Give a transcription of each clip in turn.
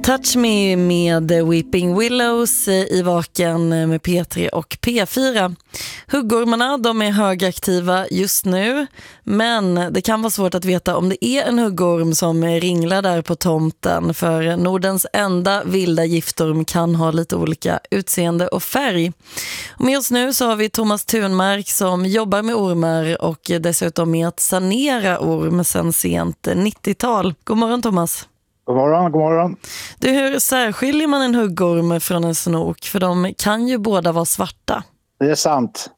Touch Me med Weeping Willows i Vaken med P3 och P4. Huggormarna, de är högaktiva just nu, men det kan vara svårt att veta om det är en huggorm som ringlar där på tomten, för Nordens enda vilda giftorm kan ha lite olika utseende och färg. Och med oss nu så har vi Thomas Thunmark som jobbar med ormar och dessutom med att sanera orm sedan sent 90-tal. God morgon Thomas. God morgon, god morgon. Du, hur särskiljer man en huggorm från en snok? För de kan ju båda vara svarta. Det är sant.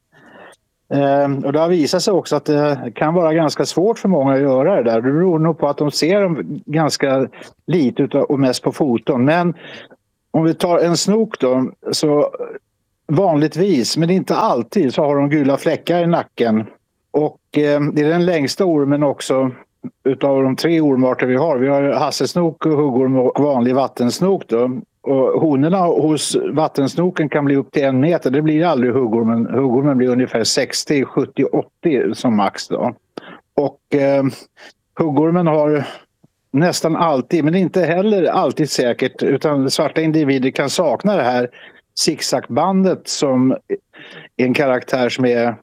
Och det har visat sig också att det kan vara ganska svårt för många att göra det där. Det beror nog på att de ser dem ganska lite och mest på foton. Men om vi tar en snok då, så vanligtvis, men inte alltid, så har de gula fläckar i nacken. Och det är den längsta ormen också utav de 3 ormarter vi har. Vi har hasselsnok, huggorm och vanlig vattensnok då. Och honorna hos vattensnoken kan bli upp till 1 meter. Det blir aldrig huggormen. Huggormen blir ungefär 60, 70, 80 som max då. Och huggormen har nästan alltid, men inte heller alltid säkert, utan svarta individer kan sakna det här zigzagbandet som är en karaktär som är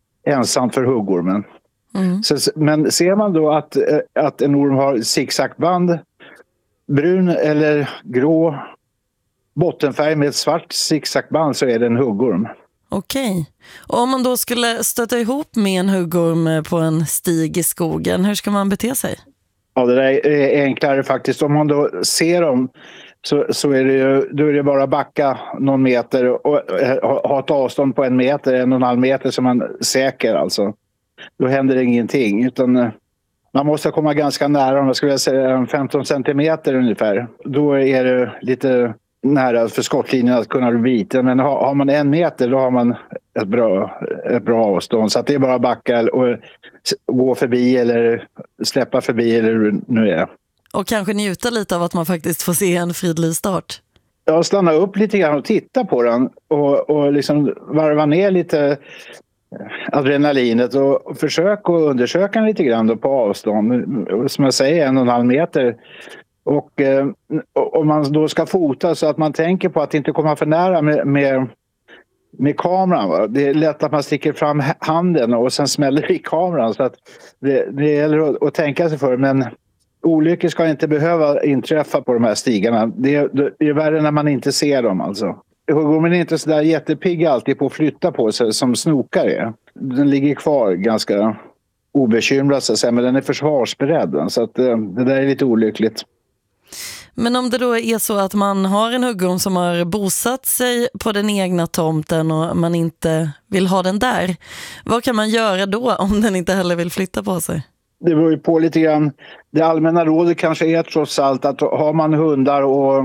ensam för huggormen. Mm. Men ser man då att en orm har zigzagband, brun eller grå bottenfärg med ett svart zigzagband, så är det en huggorm. Okej. Och om man då skulle stöta ihop med en huggorm på en stig i skogen, hur ska man bete sig? Ja, det där är enklare faktiskt. Om man då ser dem så är det ju, då är det bara att backa någon meter och ha ett avstånd på 1 meter, 1,5 meter, som man säker alltså. Då händer det ingenting, utan man måste komma ganska nära, om jag skulle säga 15 centimeter ungefär. Då är det lite nära för skottlinjen att kunna bita. Men har man 1 meter, då har man ett bra avstånd. Så att det är bara att backa och gå förbi eller släppa förbi eller hur det nu är. Och kanske njuta lite av att man faktiskt får se en fridlig start. Ja, stanna upp lite grann och titta på den och liksom varva ner lite adrenalinet och försök att undersöka lite grann då på avstånd, som jag säger 1,5 meter. Och om man då ska fota, så att man tänker på att inte komma för nära med kameran. Va? Det är lätt att man sticker fram handen och sen smäller i kameran, så att det gäller att tänka sig för. Men olyckor ska inte behöva inträffa på de här stigarna. Det är värre när man inte ser dem alltså. Huggormen är inte så där jättepigg alltid på att flytta på sig som snokar är. Den ligger kvar ganska obekymrad så att säga, men den är försvarsberedd. Så att det där är lite olyckligt. Men om det då är så att man har en huggorm som har bosatt sig på den egna tomten och man inte vill ha den där, vad kan man göra då om den inte heller vill flytta på sig? Det beror ju på lite grann. Det allmänna rådet kanske är trots allt att har man hundar och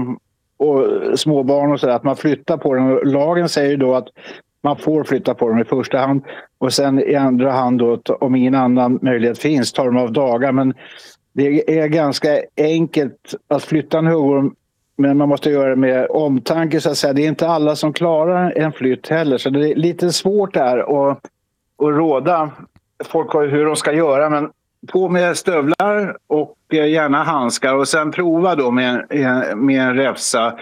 småbarn och sådär, att man flyttar på dem. Lagen säger då att man får flytta på dem i första hand, och sen i andra hand då, om ingen annan möjlighet finns, tar de av dagar. Men det är ganska enkelt att flytta en huggorm, men man måste göra det med omtanke så att säga. Det är inte alla som klarar en flytt heller, så det är lite svårt där att råda folk hur de ska göra. Men på med stövlar och gärna handskar, och sen prova då med en räfsa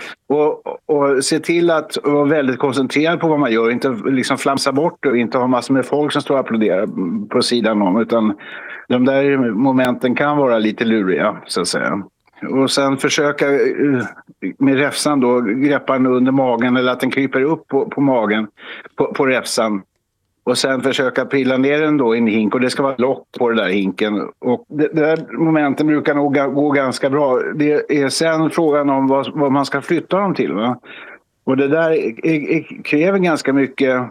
och se till att vara väldigt koncentrerad på vad man gör, inte liksom flamsa bort och inte ha massor med folk som står och applåderar på sidan om, utan de där momenten kan vara lite luriga så att säga. Och sen försöka med räfsan då greppa den under magen, eller att den kryper upp på magen på räfsan. Och sen försöka pilla ner den då i en hink, och det ska vara lock på den där hinken. Och det där momenten brukar nog gå ganska bra. Det är sen frågan om vad man ska flytta dem till. Va? Och det där kräver ganska mycket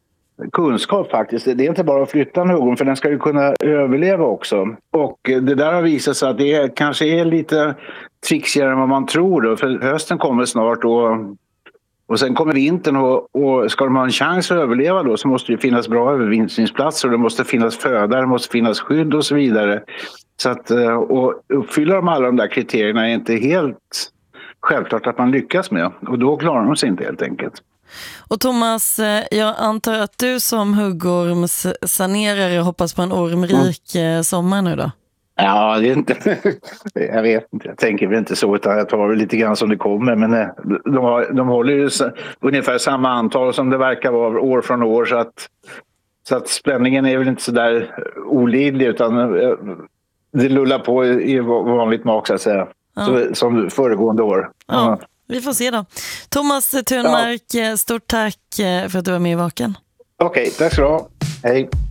kunskap faktiskt. Det är inte bara att flytta en huggorm, för den ska ju kunna överleva också. Och det där har visat sig att det kanske är lite trixigare än vad man tror då. För hösten kommer snart och sen kommer vintern, och ska de ha en chans att överleva då, så måste det finnas bra övervintringsplatser, och det måste finnas föda, det måste finnas skydd och så vidare. Så att, och uppfyller de alla de där kriterierna är inte helt självklart att man lyckas med, och då klarar de sig inte helt enkelt. Och Thomas, jag antar att du som huggormssanerare hoppas på en ormrik sommar nu då? Ja, det är inte... jag vet inte. Jag tänker väl inte så, utan jag tar det lite grann som det kommer. Men de håller ju ungefär samma antal som det verkar vara år från år. Så att spänningen är väl inte så där olidlig, utan det lullar på i vanligt mak, så att säga. Ja. Så, som föregående år. Ja, vi får se då. Thomas Thunmark, stort tack för att du var med i Vaken. Okej, tack så du ha. Hej.